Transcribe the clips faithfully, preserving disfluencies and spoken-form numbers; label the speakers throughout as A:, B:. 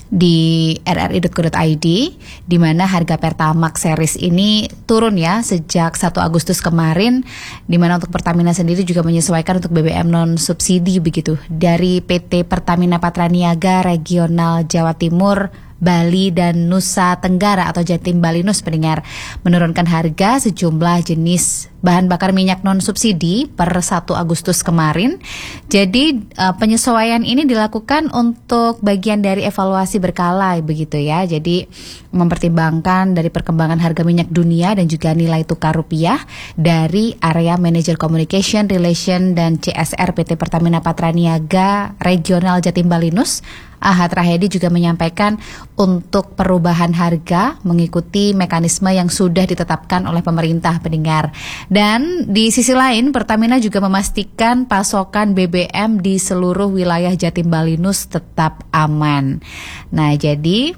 A: di r r i dot co dot i d, di mana harga Pertamax series ini turun ya sejak satu Agustus kemarin, di mana untuk Pertamina sendiri juga menyesuaikan untuk B B M non subsidi begitu dari P T Pertamina Patraniaga Regional Jawa Timur, Bali dan Nusa Tenggara atau Jatim Balinus pendengar menurunkan harga sejumlah jenis bahan bakar minyak non subsidi per satu Agustus kemarin. Jadi uh, penyesuaian ini dilakukan untuk bagian dari evaluasi berkala begitu ya. Jadi mempertimbangkan dari perkembangan harga minyak dunia dan juga nilai tukar rupiah dari area Manager Communication Relation dan C S R P T Pertamina Patraniaga Regional Jatim Balinus. Ahad Rahedi juga menyampaikan untuk perubahan harga mengikuti mekanisme yang sudah ditetapkan oleh pemerintah pendengar. Dan di sisi lain Pertamina juga memastikan pasokan B B M di seluruh wilayah Jatim Balinus tetap aman. Nah, jadi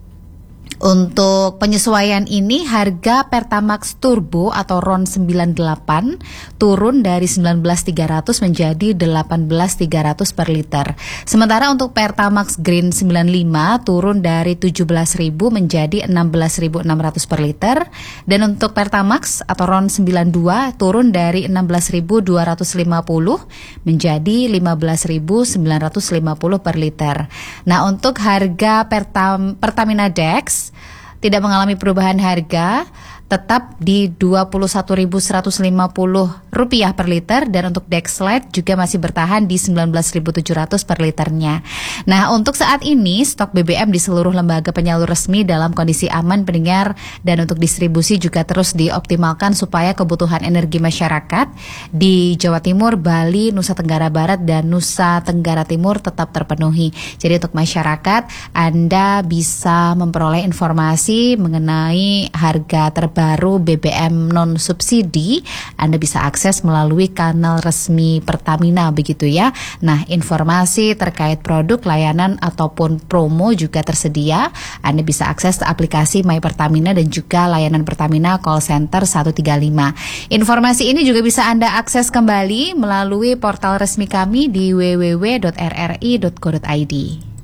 A: untuk penyesuaian ini harga Pertamax Turbo atau R O N sembilan puluh delapan turun dari sembilan belas ribu tiga ratus menjadi delapan belas ribu tiga ratus per liter. Sementara untuk Pertamax Green sembilan puluh lima turun dari tujuh belas ribu menjadi enam belas ribu enam ratus per liter. Dan untuk Pertamax atau R O N sembilan puluh dua turun dari enam belas ribu dua ratus lima puluh menjadi lima belas ribu sembilan ratus lima puluh per liter. Nah, untuk harga Pertam- Pertamina Dex tidak mengalami perubahan harga, tetap di dua puluh satu ribu seratus lima puluh rupiah per liter, dan untuk Dexlite juga masih bertahan di sembilan belas ribu tujuh ratus per liternya. Nah, untuk saat ini stok B B M di seluruh lembaga penyalur resmi dalam kondisi aman pendengar, dan untuk distribusi juga terus dioptimalkan supaya kebutuhan energi masyarakat di Jawa Timur, Bali, Nusa Tenggara Barat dan Nusa Tenggara Timur tetap terpenuhi. Jadi untuk masyarakat, Anda bisa memperoleh informasi mengenai harga terbaru baru B B M non subsidi. Anda bisa akses melalui kanal resmi Pertamina begitu ya. Nah, informasi terkait produk, layanan ataupun promo juga tersedia. Anda bisa akses aplikasi My Pertamina dan juga layanan Pertamina call center satu tiga lima. Informasi ini juga bisa Anda akses kembali melalui portal resmi kami di w w w dot r r i dot co dot i d.